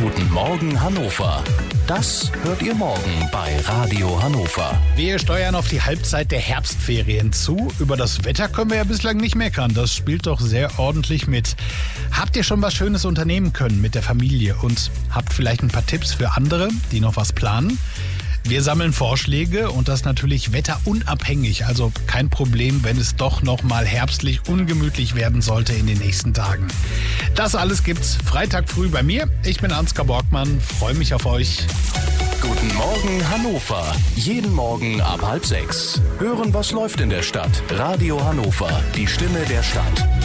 Guten Morgen Hannover. Das hört ihr morgen bei Radio Hannover. Wir steuern auf die Halbzeit der Herbstferien zu. Über das Wetter können wir ja bislang nicht meckern. Das spielt doch sehr ordentlich mit. Habt ihr schon was Schönes unternehmen können mit der Familie und habt vielleicht ein paar Tipps für andere, die noch was planen? Wir sammeln Vorschläge und das natürlich wetterunabhängig. Also kein Problem, wenn es doch noch mal herbstlich ungemütlich werden sollte in den nächsten Tagen. Das alles gibt's Freitag früh bei mir. Ich bin Ansgar Borgmann, freue mich auf euch. Guten Morgen Hannover. Jeden Morgen ab 5:30. Hören, was läuft in der Stadt. Radio Hannover, die Stimme der Stadt.